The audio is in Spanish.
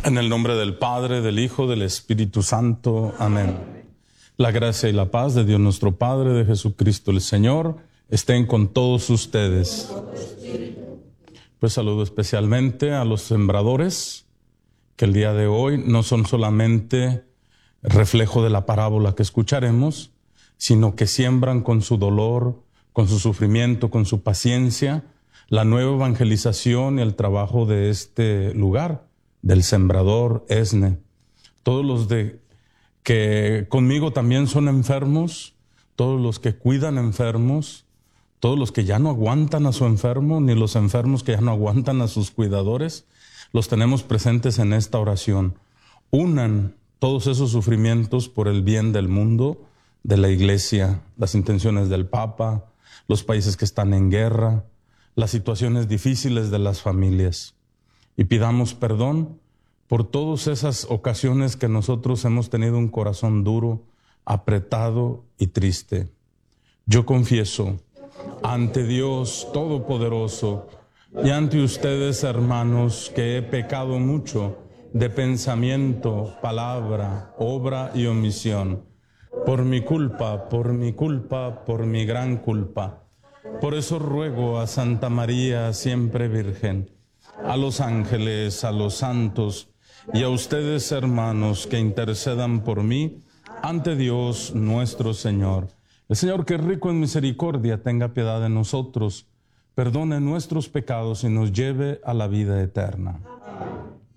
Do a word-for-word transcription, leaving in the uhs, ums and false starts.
En el nombre del Padre, del Hijo, del Espíritu Santo. Amén. La gracia y la paz de Dios nuestro Padre, de Jesucristo el Señor, estén con todos ustedes. Pues saludo especialmente a los sembradores, que el día de hoy no son solamente reflejo de la parábola que escucharemos, sino que siembran con su dolor, con su sufrimiento, con su paciencia, la nueva evangelización y el trabajo de este lugar, del sembrador Esne. Todos los de que conmigo también son enfermos, todos los que cuidan enfermos, todos los que ya no aguantan a su enfermo, ni los enfermos que ya no aguantan a sus cuidadores, los tenemos presentes en esta oración. Unan todos esos sufrimientos por el bien del mundo, de la Iglesia, las intenciones del Papa, los países que están en guerra, las situaciones difíciles de las familias. Y pidamos perdón por todas esas ocasiones que nosotros hemos tenido un corazón duro, apretado y triste. Yo confieso ante Dios Todopoderoso y ante ustedes, hermanos, que he pecado mucho de pensamiento, palabra, obra y omisión. Por mi culpa, por mi culpa, por mi gran culpa. Por eso ruego a Santa María, siempre Virgen, a los ángeles, a los santos y a ustedes, hermanos, que intercedan por mí ante Dios nuestro Señor. El Señor, que es rico en misericordia, tenga piedad de nosotros, perdone nuestros pecados y nos lleve a la vida eterna.